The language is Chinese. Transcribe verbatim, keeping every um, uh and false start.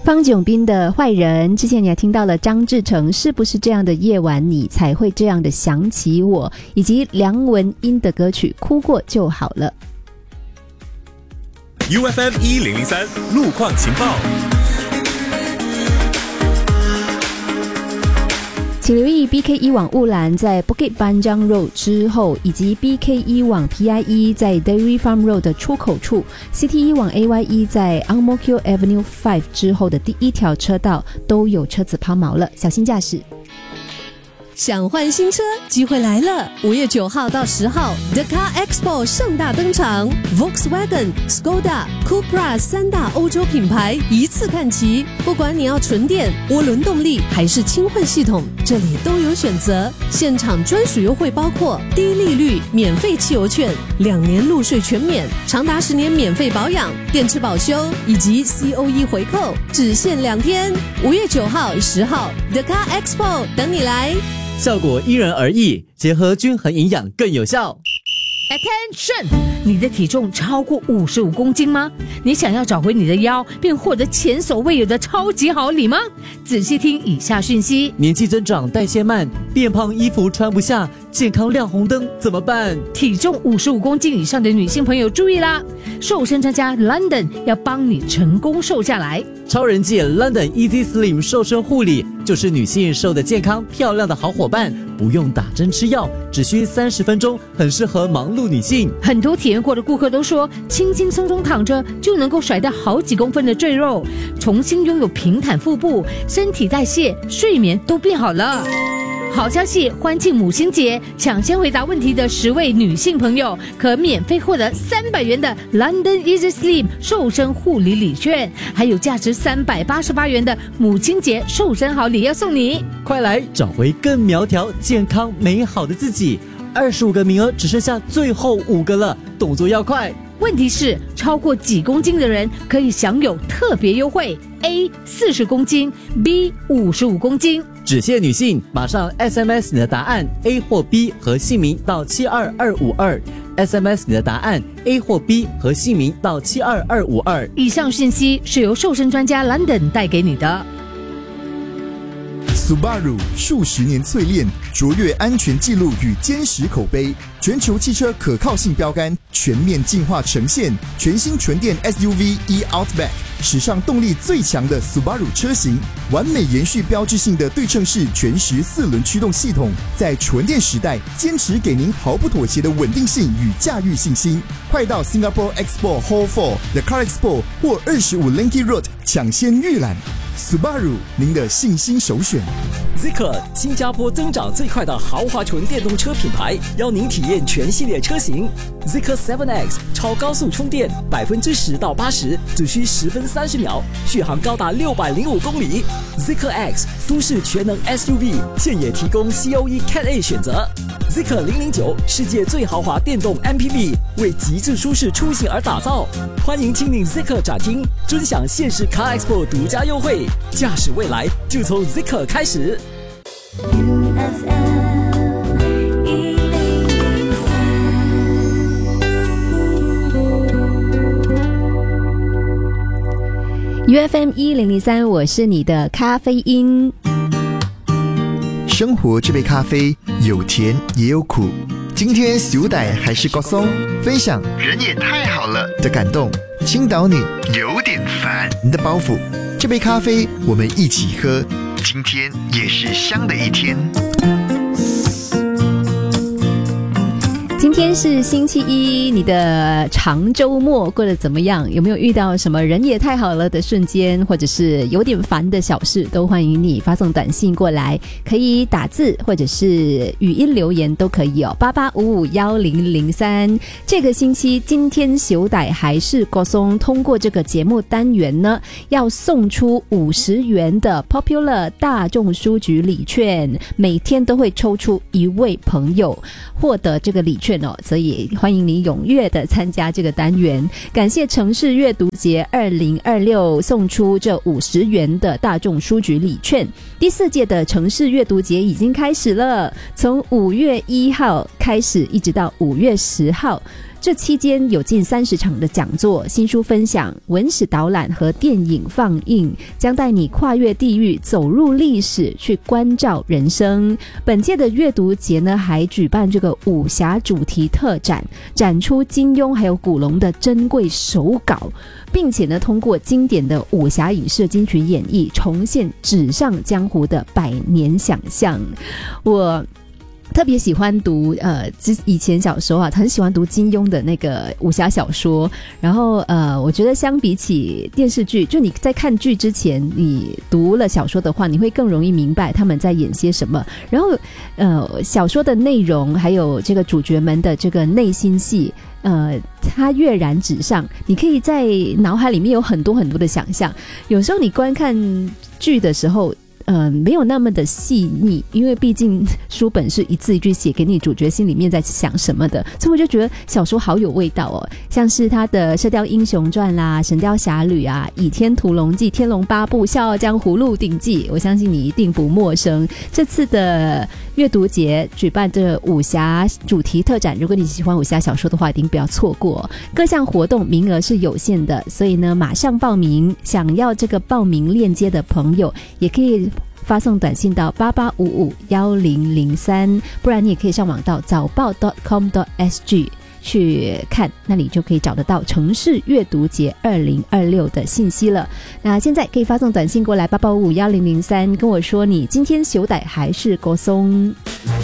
方炯斌的坏人，之前你还听到了张志成是不是这样的夜晚你才会这样的想起我，以及梁文音的歌曲哭过就好了。 U F M 一零零三路况情报， 请留意 B K 一 往雾兰在 Bukit Panjang Road 之后，以及 B K 一 往 P I E 在 Dairy Farm Road 的出口处， C T 一 往 A Y E 在 Ang Mo Kio Avenue 五之后的第一条车道都有车子抛锚了，小心驾驶。 想换新车，机会来了！五月九号到十号 ，The Car Expo 盛大登场 ，Volkswagen、Skoda、Cupra 三大欧洲品牌一次看齐。不管你要纯电、涡轮动力还是轻混系统，这里都有选择。现场专属优惠包括低利率、免费汽油券、两年入税全免、长达十年免费保养、电池保修以及 C O E 回扣，只限两天。五月九号、十号 ，The Car Expo 等你来。 效果因人而异，结合均衡营养更有效。 Attention！ 你的体重超过五十五公斤吗？你想要找回你的腰，并获得前所未有的超级好礼吗？仔细听以下讯息： 年纪增长，代谢慢，变胖，衣服穿不下，健康亮红灯，怎么办？ 体重五十五公斤以上的女性朋友注意啦！瘦身专家 London 要帮你成功瘦下来。 超人界 London Easy Slim 瘦身护理就是女性瘦得健康漂亮的好伙伴，不用打针吃药，只需三十分钟，很适合忙碌女性。 很多体验过的顾客都说，轻轻松松躺着就能够甩掉好几公分的赘肉，重新拥有平坦腹部，身体代谢、睡眠都变好了。好消息，欢庆母亲节，抢先回答问题的十位女性朋友可免费获得三百元的 London Easy Slim 瘦身护理礼券，还有价值三百八十八元的母亲节瘦身好礼要送你。 快来找回更苗条、健康、美好的自己！二十五个名额只剩下最后五个了，动作要快。 问题是，超过几公斤的人可以享有特别优惠 ：A 四十公斤 ，B 五十五公斤。 只限女性，马上 S M S 你的答案 A 或 B 和姓名到七二二五二 ，S M S 你的答案 A 或 B 和姓名到七二二五二。 以上信息是由瘦身专家 London 带给你的。 Subaru 数十年淬炼，卓越安全记录与坚实口碑，全球汽车可靠性标杆全面进化呈现。全新纯电 S U V e-Outback， 史上动力最强的 Subaru 车型，完美延续标志性的对称式全时四轮驱动系统，在纯电时代坚持给您毫不妥协的稳定性与驾驭信心。快到 Singapore Expo Hall 四 The Car Expo 或二十五 Linky Road 抢先预览。Subaru， 您的信心首选。 Zeekr 新加坡增长最快的豪华纯电动车品牌，邀您体验全系列车型。Zeekr 七 X 超高速充电，百分之十到八十只需十分三十秒，续航高达六百零五公里。Zeekr X 都市全能 S U V， 现也提供 C O E Cat A 选择。Zeekr 零零九世界最豪华电动 M P V， 为极致舒适出行而打造。欢迎亲临 Zeekr 展厅，尊享现实 Car Expo 独家优惠，驾驶未来就从 Zeekr 开始。 U F M 一零零三 U F M 一零零三，我是你的咖啡因。 生活这杯咖啡有甜也有苦，今天小歹还是高松，分享人也太好了的感动，倾倒你有点烦的包袱。这杯咖啡我们一起喝，今天也是香的一天。 今天是星期一，你的长周末过得怎么样？有没有遇到什么人也太好了的瞬间，或者是有点烦的小事？都欢迎你发送短信过来，可以打字或者是语音留言都可以哦。八八五五一零零三。这个星期今天小歹还是国松通过这个节目单元呢，要送出五十元的 Popular 大众书局礼券，每天都会抽出一位朋友获得这个礼券哦，所以欢迎你踊跃的参加这个单元。感谢城市阅读节二零二六送出这五十元的大众书局礼券。第四届的城市阅读节已经开始了，从五月一号开始一直到五月十号。 这期间有近三十场的讲座、新书分享、文史导览和电影放映，将带你跨越地域，走入历史，去关照人生。本届的阅读节呢，还举办这个武侠主题特展，展出金庸还有古龙的珍贵手稿，并且呢，通过经典的武侠影视金曲演绎，重现纸上江湖的百年想象。我特别喜欢读呃，以前小时候啊，很喜欢读金庸的那个武侠小说。然后呃，我觉得相比起电视剧，就你在看剧之前，你读了小说的话，你会更容易明白他们在演些什么。然后呃，小说的内容还有这个主角们的这个内心戏。呃，它跃然纸上，你可以在脑海里面有很多很多的想象。有时候你观看剧的时候，呃，没有那么的细腻，因为毕竟书本是一字一句写给你主角心里面在想什么的，所以我就觉得小说好有味道哦。像是他的《射雕英雄传》啦，《神雕侠侣》啊，《倚天屠龙记》、《天龙八部》、《笑傲江湖》、《鹿鼎记》，我相信你一定不陌生。这次的阅读节举办这武侠主题特展，如果你喜欢武侠小说的话，一定不要错过。各项活动名额是有限的，所以呢，马上报名。想要这个报名链接的朋友，也可以发送短信到八八五五一零零三，不然你也可以上网到早报 .com .sg 去看，那里就可以找得到城市阅读节二零二六的信息了。那现在可以发送短信过来八八五五一零零三，跟我说你今天休歹还是高松。